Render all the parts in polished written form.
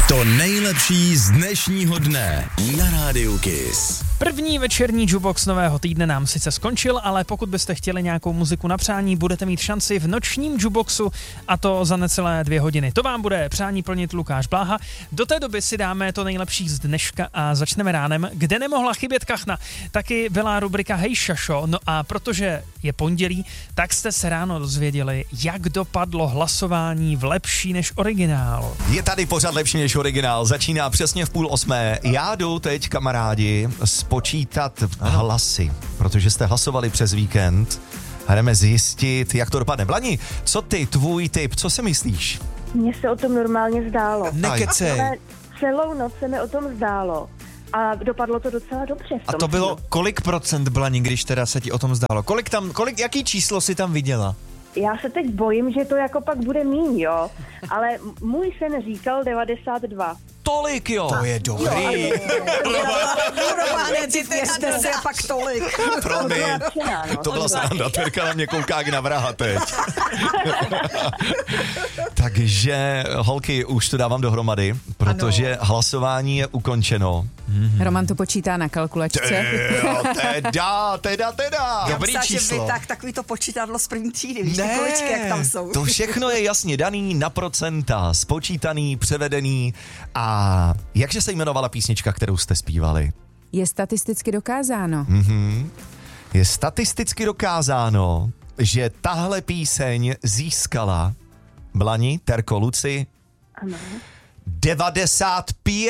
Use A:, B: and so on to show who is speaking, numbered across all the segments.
A: To nejlepší z dnešního dne na Rádiu Kiss.
B: První večerní jukebox nového týdne nám sice skončil, ale pokud byste chtěli nějakou muziku na přání, budete mít šanci v nočním jukeboxu, a to za necelé 2 hodiny. To vám bude přání plnit Lukáš Bláha. Do té doby si dáme to nejlepší z dneška a začneme ránem, kde nemohla chybět kachna. Taky byla rubrika Hej Šašo, no a protože je pondělí, tak jste se ráno dozvěděli, jak dopadlo hlasování v Lepší než originál.
C: Je tady pořád Lepší než originál, začíná přesně v 7:30. Já jdu teď, kamarádi, spočítat hlasy, protože jste hlasovali přes víkend a jdeme zjistit, jak to dopadne. Blani, co ty, tvůj tip, co si myslíš?
D: Mně se o tom normálně zdálo.
E: Nekecej.
D: Ale celou noc se mi o tom zdálo. A dopadlo to docela dobře.
E: A to bylo kolik procent, Blani, když teda se ti o tom zdálo? Jaký číslo si tam viděla?
D: Já se teď bojím, že to jako pak bude míň, jo. Ale můj sen říkal 92.
C: Tolik, jo.
E: To je dobrý.
F: Věřte a pak tolik.
C: Promiň, to byla sranda, Terka na mě kouká jak na vraha teď. Takže, holky, už to dávám dohromady, protože hlasování je ukončeno.
F: Roman to počítá na kalkulačce.
C: Teda.
E: Dobrý číslo.
F: Takový to počítadlo z první třídy, víš, ty količky, jak tam jsou.
C: To všechno je jasně daný na procenta, spočítaný, převedený. A jakže se jmenovala písnička, kterou jste zpívali?
F: Je statisticky dokázáno.
C: Je statisticky dokázáno, že tahle píseň získala, Blani, Terko, Luci,
D: Ano.
C: 95%.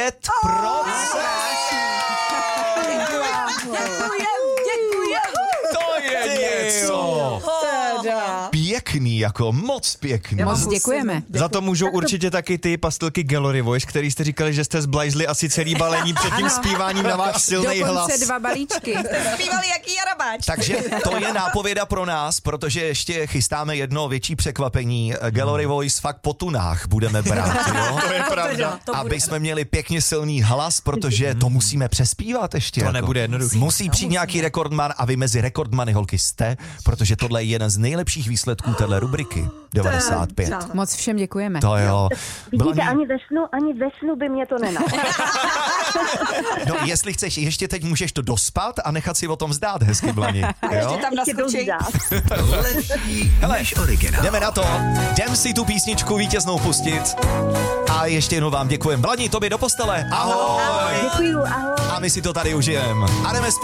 F: Děkuji.
C: To je něco. Pěkný, jako moc pěkný.
F: Moc děkujeme.
E: Za to můžou určitě taky ty pastilky Gallery Voice, který jste říkali, že jste zblajzli asi celý balení před tím zpíváním na váš silný hlas.
F: Dokonce 2 balíčky.
G: Zpívali jaký jarabáč.
C: Takže to je nápověda pro nás, protože ještě chystáme jedno větší překvapení. Gallery Voice fakt po tunách budeme brát, jo?
E: To je pravda.
C: Aby jsme měli pěkně silný hlas, protože to musíme přespívat ještě.
E: To
C: jako.
E: nebude jednoduché.
C: Musí přijít nějaký rekordman a vy mezi rekordmany, holky, jste, protože tohle je jeden z nejlepších výsledků téhle rubriky. 95.
F: Moc všem děkujeme.
C: To jo.
D: Vidíte, ani ve snu by mě to nenapadlo.
C: No, jestli chceš, ještě teď můžeš to dospat a nechat si o tom zdát hezky, Blani. Jo?
G: Tam naskočí.
C: Hele, jdeme na to. Jdem si tu písničku vítěznou pustit. A ještě jednou vám děkujem. Blani, tobě do postele. Ahoj.
D: Děkuju, ahoj.
C: A my si to tady užijeme. A jdeme zpívat.